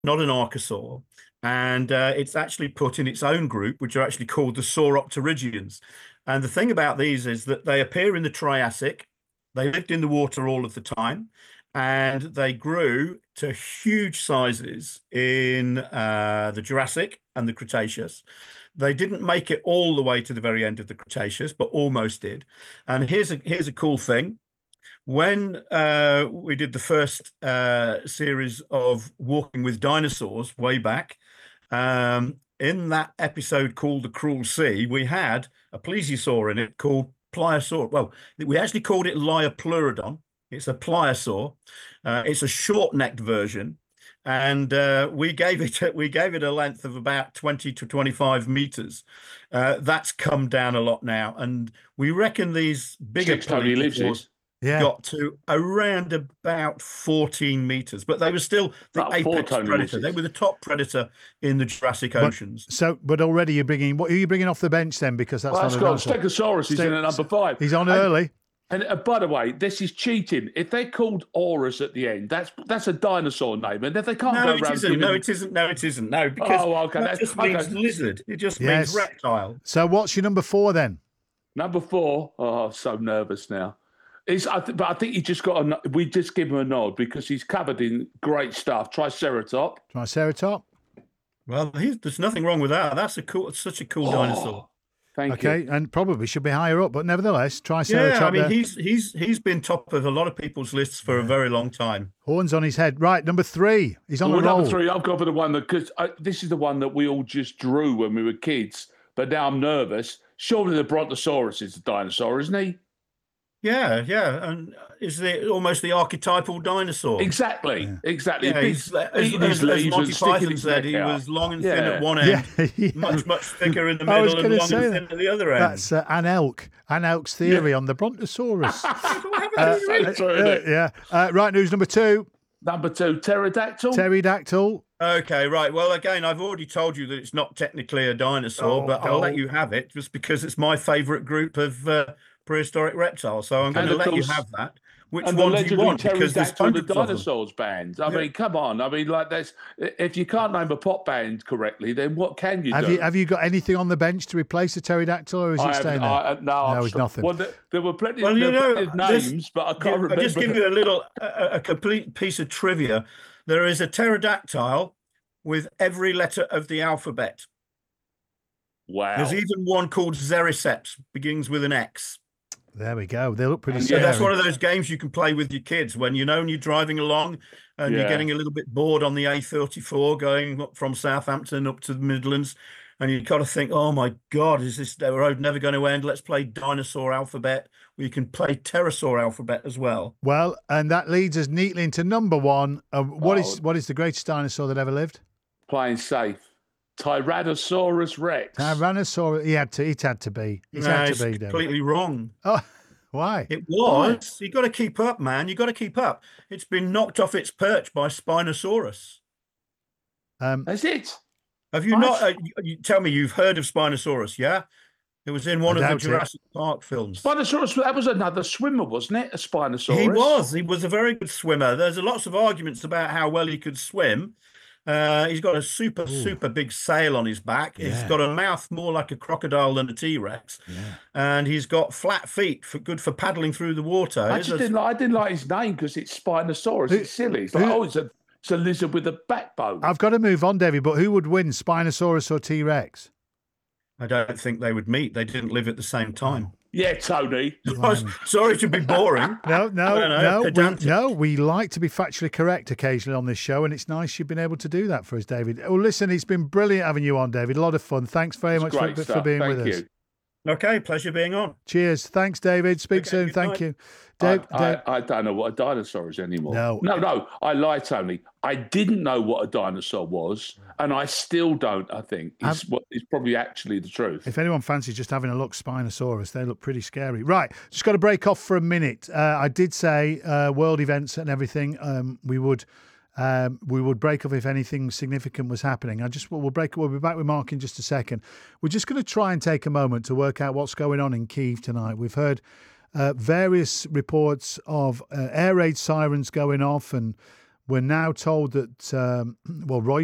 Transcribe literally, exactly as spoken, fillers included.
not an archosaur. And uh, it's actually put in its own group, which are actually called the Sauropterygians. And the thing about these is that they appear in the Triassic. They lived in the water all of the time, and they grew to huge sizes in uh, the Jurassic and the Cretaceous. They didn't make it all the way to the very end of the Cretaceous, but almost did. And here's a here's a cool thing. When uh, we did the first uh, series of Walking with Dinosaurs way back, um, in that episode called The Cruel Sea, we had a plesiosaur in it called Pliosaur. Well, we actually called it Liopleurodon. It's a pliosaur. Uh, it's a short-necked version, and uh, we gave it we gave it a length of about twenty to twenty-five meters. Uh, that's come down a lot now, and we reckon these bigger plesiosaurs yeah. got to around about fourteen meters, but they were still the about apex predator. Liters. They were the top predator in the Jurassic but, oceans. So, but already you're bringing, what are you bringing off the bench then? Because that's well, not that's got Stegosaurus. He's in at number five. He's on and, early. And uh, by the way, this is cheating. If they're called auras at the end, that's that's a dinosaur name, and if they can't no, go it around. Isn't. Giving... No, it isn't. No, it isn't. No, because oh, okay. that just okay. means lizard. It just yes. means reptile. So, what's your number four then? Number four. Oh, I'm so nervous now. Is I th- but I think you just got a. We just give him a nod because he's covered in great stuff. Triceratop. Triceratop. Well, he's, there's nothing wrong with that. That's a cool. It's such a cool oh, dinosaur. Thank okay, you. and probably should be higher up, but nevertheless, Triceratop. Yeah, I mean, there. he's he's he's been top of a lot of people's lists for yeah. a very long time. Horns on his head. Right, number three. He's on well, the roll. Number three. I've gone for the one that because this is the one that we all just drew when we were kids, but now I'm nervous. Surely the Brontosaurus is a dinosaur, isn't he? Yeah, yeah, and is the almost the archetypal dinosaur? Exactly, yeah. exactly. Yeah, he's, as, as, as Monty Python said, he out. was long and yeah. thin at one end, yeah. yeah. much much thicker in the middle, and long and thin that. at the other end. That's uh, Anne Elk, Anne Elk's theory yeah. on the Brontosaurus. uh, so uh, yeah, uh, right. News number two. Number two, pterodactyl. Pterodactyl. Okay, right. Well, again, I've already told you that it's not technically a dinosaur, oh, but I'll oh. let you have it just because it's my favourite group of uh, prehistoric reptiles. So I'm going to let course, you have that. Which one do you want? Because there's hundreds the dinosaurs bands. I yeah. mean, come on. I mean, like that's if you can't name a pop band correctly, then what can you have do? You, have you got anything on the bench to replace the pterodactyl, or is it staying there? I, no, no, it's nothing. Well, there, there were plenty, well, there you know, plenty of names, this, but I can't yeah, remember. I'll just give you a little, a, a complete piece of trivia. There is a pterodactyl with every letter of the alphabet. Wow. There's even one called Xericeps, begins with an X. There we go. They look pretty and scary. Yeah, that's one of those games you can play with your kids when you know when you're driving along and yeah. you're getting a little bit bored on the A thirty-four going up from Southampton up to the Midlands, and you've got to think, oh my God, is this road never going to end? Let's play dinosaur alphabet. We can play pterosaur alphabet as well. Well, and that leads us neatly into number one. Uh, what oh. is what is the greatest dinosaur that ever lived? Playing safe. Tyrannosaurus Rex. Tyrannosaurus. He had to. It had to be. It no, had to it's be. Completely David. wrong. Oh, why? It was. You got to keep up, man. You got to keep up. It's been knocked off its perch by Spinosaurus. Um, That's it. Have you what? not? Uh, you, you, tell me you've heard of Spinosaurus? Yeah. It was in one I of the Jurassic it. Park films. Spinosaurus, that was another swimmer, wasn't it? A Spinosaurus. He was. He was a very good swimmer. There's lots of arguments about how well he could swim. Uh, he's got a super, Ooh. super big sail on his back. Yeah. He's got a mouth more like a crocodile than a T-Rex. Yeah. And he's got flat feet, for good for paddling through the water. I just didn't, like, I didn't like his name because it's Spinosaurus. Who, it's silly. It's like, who, oh, it's a, it's a lizard with a backbone. I've got to move on, David, but who would win, Spinosaurus or T-Rex? I don't think they would meet. They didn't live at the same time. Yeah, Tony. Sorry to be boring. No, no, know, no, we, no. We like to be factually correct occasionally on this show, and it's nice you've been able to do that for us, David. Well, listen, it's been brilliant having you on, David. A lot of fun. Thanks very it's much for, for being Thank with you. us. Okay, pleasure being on. Cheers. Thanks, David. Speak okay, soon. Thank night. you. Dave, I, Dave. I, I don't know what a dinosaur is anymore. No, no, no. I lied, Tony. I didn't know what a dinosaur was, and I still don't. I think it's what is probably actually the truth. If anyone fancies just having a look, Spinosaurus, they look pretty scary. Right, just got to break off for a minute. Uh, I did say uh, world events and everything. Um, we would. Um, we would break off if anything significant was happening. I just we'll break. We'll be back with Mark in just a second. We're just going to try and take a moment to work out what's going on in Kyiv tonight. We've heard uh, various reports of uh, air raid sirens going off, and we're now told that, um, well, Roy